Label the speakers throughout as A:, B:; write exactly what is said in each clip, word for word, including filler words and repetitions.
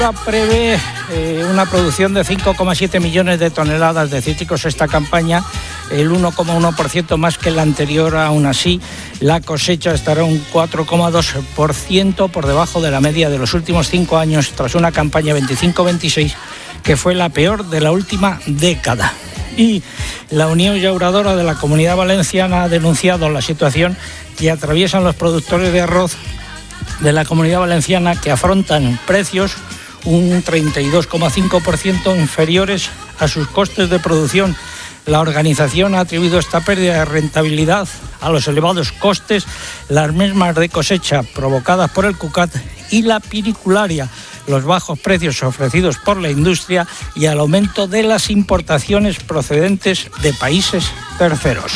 A: Prevé eh, una producción de cinco coma siete millones de toneladas de cítricos esta campaña, el uno coma uno por ciento más que la anterior. Aún así, la cosecha estará un cuatro coma dos por ciento por debajo de la media de los últimos cinco años, tras una campaña veinticinco veintiséis que fue la peor de la última década. Y la Unión Llauradora de la Comunidad Valenciana ha denunciado la situación que atraviesan los productores de arroz de la Comunidad Valenciana, que afrontan precios un treinta y dos coma cinco por ciento inferiores a sus costes de producción. La organización ha atribuido esta pérdida de rentabilidad a los elevados costes, las mermas de cosecha provocadas por el cucat y la piricularia, los bajos precios ofrecidos por la industria y al aumento de las importaciones procedentes de países terceros.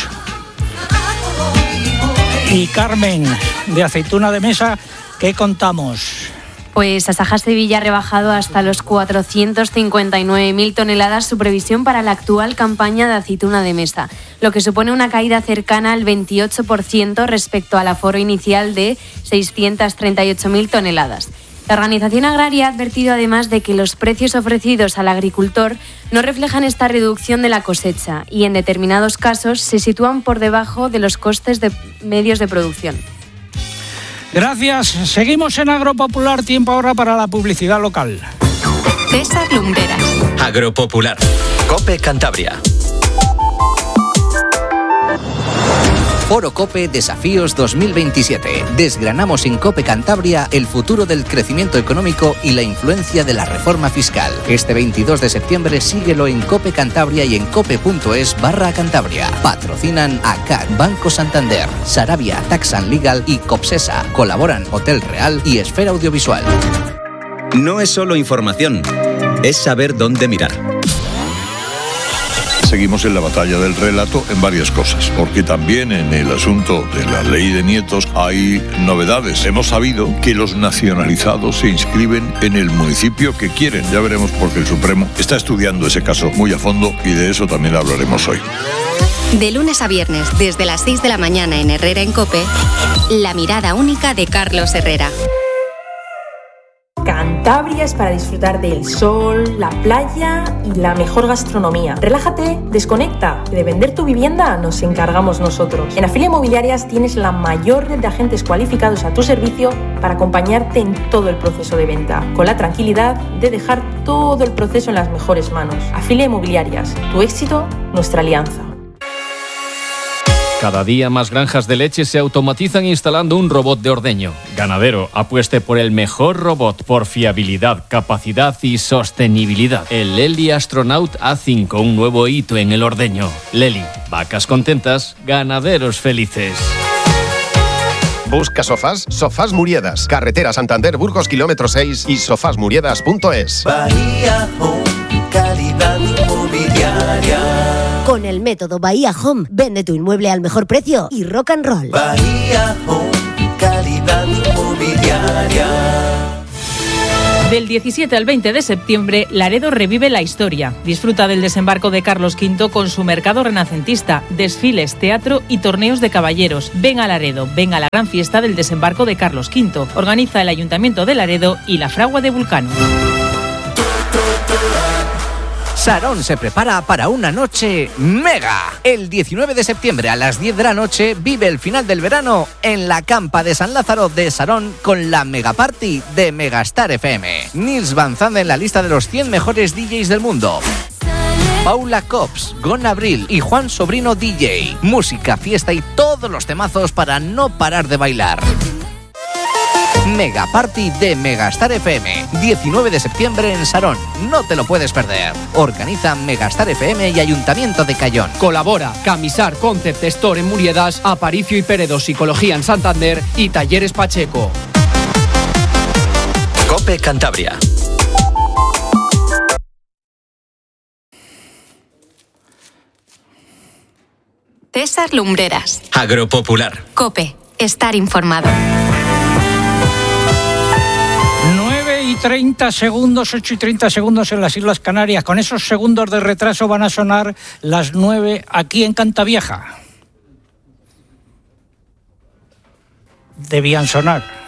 A: Y Carmen, de aceituna de mesa, ¿qué contamos?
B: Pues Asaja Sevilla ha rebajado hasta los cuatrocientos cincuenta y nueve mil toneladas su previsión para la actual campaña de aceituna de mesa, lo que supone una caída cercana al veintiocho por ciento respecto al aforo inicial de seiscientos treinta y ocho mil toneladas. La organización agraria ha advertido además de que los precios ofrecidos al agricultor no reflejan esta reducción de la cosecha y en determinados casos se sitúan por debajo de los costes de medios de producción.
A: Gracias. Seguimos en Agropopular. Tiempo ahora para la publicidad local.
C: César Lumbreras.
D: Agropopular. COPE Cantabria. Foro COPE Desafíos dos mil veintisiete. Desgranamos en COPE Cantabria el futuro del crecimiento económico y la influencia de la reforma fiscal. Este veintidós de septiembre síguelo en COPE Cantabria y en cope.es barra Cantabria. Patrocinan A C A D, Banco Santander, Sarabia, Tax and Legal y Copsesa. Colaboran Hotel Real y Esfera Audiovisual.
E: No es solo información, es saber dónde mirar.
F: Seguimos en la batalla del relato en varias cosas, porque también en el asunto de la ley de nietos hay novedades. Hemos sabido que los nacionalizados se inscriben en el municipio que quieren. Ya veremos, porque el Supremo está estudiando ese caso muy a fondo y de eso también hablaremos hoy.
C: De lunes a viernes, desde las seis de la mañana en Herrera en COPE, la mirada única de Carlos Herrera.
G: Cantabria es para disfrutar del sol, la playa y la mejor gastronomía. Relájate, desconecta. De vender tu vivienda nos encargamos nosotros. En Afilia Inmobiliarias tienes la mayor red de agentes cualificados a tu servicio para acompañarte en todo el proceso de venta, con la tranquilidad de dejar todo el proceso en las mejores manos. Afilia Inmobiliarias, tu éxito, nuestra alianza.
H: Cada día más granjas de leche se automatizan instalando un robot de ordeño. Ganadero, apueste por el mejor robot por fiabilidad, capacidad y sostenibilidad. El Lely Astronaut A cinco, un nuevo hito en el ordeño. Lely, vacas contentas, ganaderos felices.
I: Busca sofás, Sofás Muriedas, carretera Santander Burgos kilómetro seis y sofás muriedas punto es.
J: Bahía Home, calidad inmobiliaria.
K: Con el método Bahía Home, vende tu inmueble al mejor precio y rock and roll.
J: Bahía Home, calidad inmobiliaria.
L: Del diecisiete al veinte de septiembre, Laredo revive la historia. Disfruta del desembarco de Carlos quinto con su mercado renacentista, desfiles, teatro y torneos de caballeros. Ven a Laredo, ven a la gran fiesta del desembarco de Carlos quinto. Organiza el Ayuntamiento de Laredo y la Fragua de Vulcano.
D: Sarón se prepara para una noche mega. El diecinueve de septiembre a las diez de la noche vive el final del verano en la campa de San Lázaro de Sarón con la mega party de Megastar F M. Nils Van Zandt en la lista de los cien mejores D Js del mundo. Paula Cops, Gon Abril y Juan Sobrino D J. Música, fiesta y todos los temazos para no parar de bailar. Mega Party de Megastar F M, diecinueve de septiembre en Sarón. No te lo puedes perder. Organiza Megastar F M y Ayuntamiento de Cayón.
M: Colabora Camisar Concept Store en Muriedas, Aparicio y Peredo Psicología en Santander y Talleres Pacheco.
D: COPE Cantabria.
C: César Lumbreras.
D: Agropopular.
C: COPE. Estar informado.
A: treinta segundos, ocho y treinta segundos en las Islas Canarias. Con esos segundos de retraso van a sonar las nueve aquí en Cantavieja. Debían sonar.